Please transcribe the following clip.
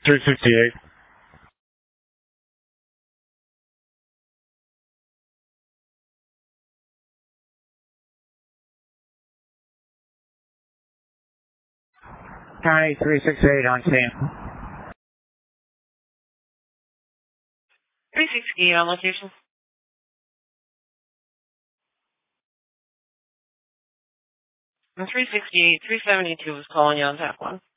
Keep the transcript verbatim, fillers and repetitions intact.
three sixty-eight. County three sixty-eight on scene. three sixty-eight on location. And three sixty-eight, three seventy-two was calling you on tap one.